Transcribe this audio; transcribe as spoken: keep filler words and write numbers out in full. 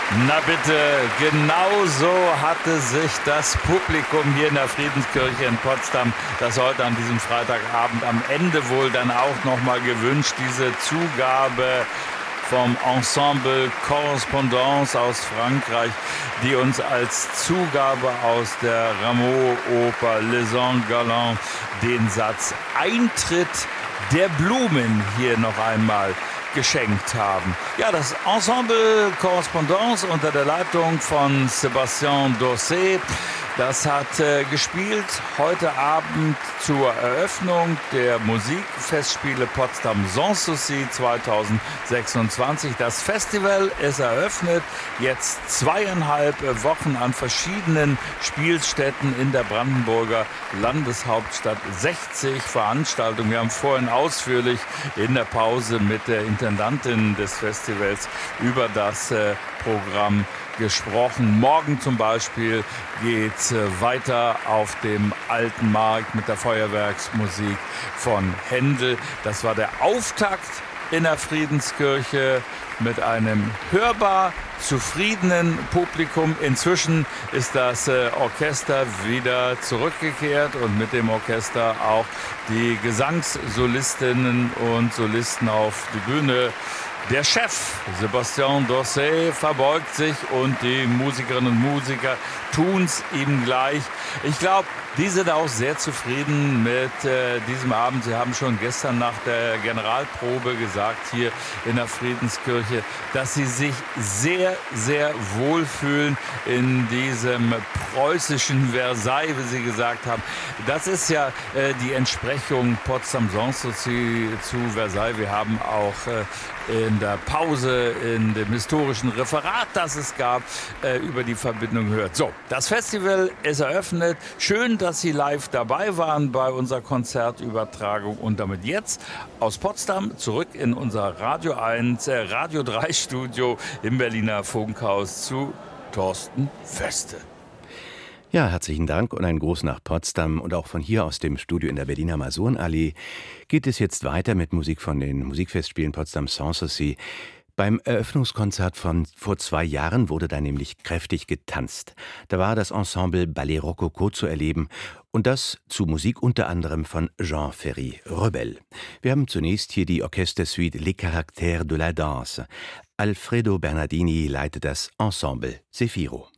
Na bitte, genau so hatte sich das Publikum hier in der Friedenskirche in Potsdam das heute an diesem Freitagabend am Ende wohl dann auch nochmal gewünscht, diese Zugabe vom Ensemble Correspondance aus Frankreich, die uns als Zugabe aus der Rameau-Oper Les Anges Galants den Satz Eintritt der Blumen hier noch einmal geschenkt haben. Ja, das Ensemble Correspondance unter der Leitung von Sébastien Dossé, das hat äh, gespielt heute Abend zur Eröffnung der Musikfestspiele Potsdam Sanssouci zweitausendsechsundzwanzig. Das Festival ist eröffnet, jetzt zweieinhalb Wochen an verschiedenen Spielstätten in der Brandenburger Landeshauptstadt. sechzig Veranstaltungen. Wir haben vorhin ausführlich in der Pause mit der Intendantin des Festivals über das äh, Programm gesprochen. Morgen zum Beispiel geht's äh, weiter auf dem Alten Markt mit der Feuerwerksmusik von Händel. Das war der Auftakt in der Friedenskirche mit einem hörbar zufriedenen Publikum. Inzwischen ist das äh, Orchester wieder zurückgekehrt und mit dem Orchester auch die Gesangssolistinnen und Solisten auf die Bühne. Der Chef, Sébastien Dossé, verbeugt sich und die Musikerinnen und Musiker tun's ihm gleich. Ich glaube, die sind auch sehr zufrieden mit äh, diesem Abend. Sie haben schon gestern nach der Generalprobe gesagt, hier in der Friedenskirche, dass sie sich sehr, sehr wohlfühlen in diesem preußischen Versailles, wie sie gesagt haben. Das ist ja äh, die Entsprechung Potsdam Sanssouci zu Versailles. Wir haben auch äh, in der Pause, in dem historischen Referat, das es gab, äh, über die Verbindung gehört. So, das Festival ist eröffnet. Schön, dass Sie live dabei waren bei unserer Konzertübertragung und damit jetzt aus Potsdam zurück in unser Radio eins, äh, Radio drei Studio im Berliner Funkhaus zu Thorsten Feste. Ja, herzlichen Dank und einen Gruß nach Potsdam. Und auch von hier aus dem Studio in der Berliner Masurenallee geht es jetzt weiter mit Musik von den Musikfestspielen Potsdam Sanssouci. Beim Eröffnungskonzert von vor zwei Jahren wurde da nämlich kräftig getanzt. Da war das Ensemble Ballet Rococo zu erleben und das zu Musik unter anderem von Jean Ferry Rebelle. Wir haben zunächst hier die Orchestersuite Les Caractères de la Danse. Alfredo Bernardini leitet das Ensemble Zefiro.